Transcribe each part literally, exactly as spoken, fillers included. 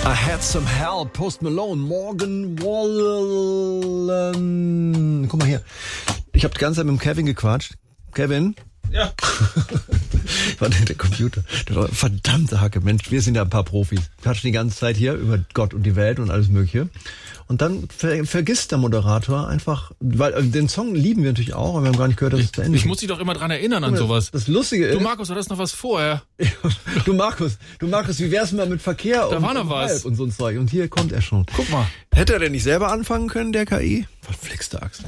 I had some help. Post Malone, Morgan Wallen. Guck mal hier. Ich habe die ganze Zeit mit dem Kevin gequatscht. Kevin? Ja. Warte, der Computer. Der verdammte Hacke. Mensch, wir sind ja ein paar Profis. Wir quatschen die ganze Zeit hier über Gott und die Welt und alles Mögliche. Und dann ver- vergisst der Moderator einfach, weil äh, den Song lieben wir natürlich auch, aber wir haben gar nicht gehört, dass Ich, es zu Ende ich geht. muss dich doch immer dran erinnern an sowas. Das Lustige ist... Du Markus, du hast noch was vorher. Du Markus, du Markus, wie wär's mal mit Verkehr Da und, war noch und was. Halb und so ein Zeug? Und hier kommt er schon. Guck mal. Hätte er denn nicht selber anfangen können, der K I? Verflixte Axt.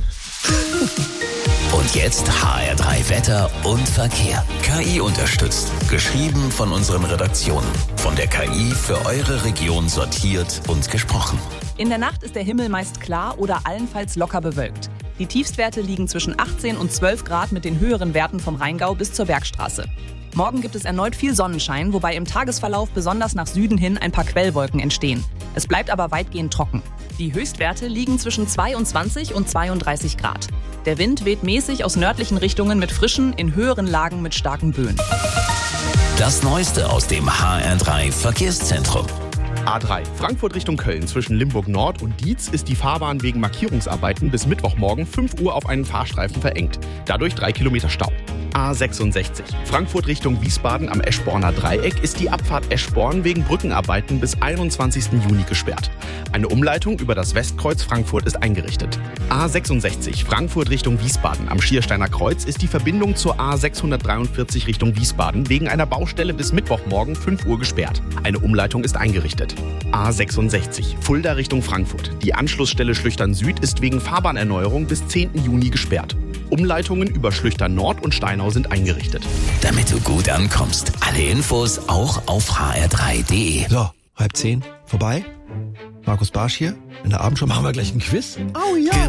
Und jetzt H R drei Wetter und Verkehr. K I unterstützt. Geschrieben von unseren Redaktionen. Von der K I für eure Region sortiert und gesprochen. In der Nacht ist der Himmel meist klar oder allenfalls locker bewölkt. Die Tiefstwerte liegen zwischen achtzehn und zwölf Grad mit den höheren Werten vom Rheingau bis zur Bergstraße. Morgen gibt es erneut viel Sonnenschein, wobei im Tagesverlauf besonders nach Süden hin ein paar Quellwolken entstehen. Es bleibt aber weitgehend trocken. Die Höchstwerte liegen zwischen zweiundzwanzig und zweiunddreißig Grad. Der Wind weht mäßig aus nördlichen Richtungen mit frischen, in höheren Lagen mit starken Böen. Das Neueste aus dem H R drei Verkehrszentrum. A drei, Frankfurt Richtung Köln. Zwischen Limburg Nord und Dietz ist die Fahrbahn wegen Markierungsarbeiten bis Mittwochmorgen fünf Uhr auf einen Fahrstreifen verengt. Dadurch drei Kilometer Stau. A sechsundsechzig, Frankfurt Richtung Wiesbaden am Eschborner Dreieck ist die Abfahrt Eschborn wegen Brückenarbeiten bis einundzwanzigsten Juni gesperrt. Eine Umleitung über das Westkreuz Frankfurt ist eingerichtet. A sechsundsechzig, Frankfurt Richtung Wiesbaden am Schiersteiner Kreuz ist die Verbindung zur A sechshundertdreiundvierzig Richtung Wiesbaden wegen einer Baustelle bis Mittwochmorgen fünf Uhr gesperrt. Eine Umleitung ist eingerichtet. A sechsundsechzig, Fulda Richtung Frankfurt. Die Anschlussstelle Schlüchtern Süd ist wegen Fahrbahnerneuerung bis zehnten Juni gesperrt. Umleitungen über Schlüchtern Nord und Steinau sind eingerichtet. Damit du gut ankommst. Alle Infos auch auf h r drei punkt d e. So, halb zehn, vorbei. Markus Barsch hier. In der Abendshow machen wir gleich ein Quiz. Oh ja.